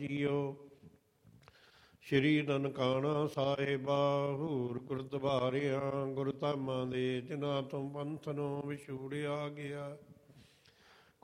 JIO. ਸ਼੍ਰੀ ਨਨਕਾਣਾ ਸਾਹਿਬਾ ਹੂਰ ਗੁਰਦੁਆਰਿਆਂ ਗੁਰਧਾਮਾਂ ਦੇ ਜਿਨ੍ਹਾਂ ਤੋਂ ਪੰਥ ਨੂੰ ਵਿਛੂੜਿਆ ਗਿਆ।